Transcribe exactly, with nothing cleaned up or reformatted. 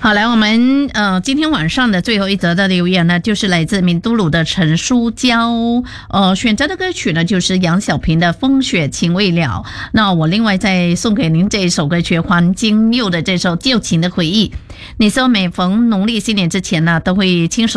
好，来我们呃今天晚上的最后一则的留言呢，就是来自闽都鲁的陈书娇，呃选择的歌曲呢就是杨小萍的《风雪情未了》。那我另外再送给您这一首歌曲黄金佑的这首《旧情的回忆》。你说每逢农历新年之前呢，都会亲手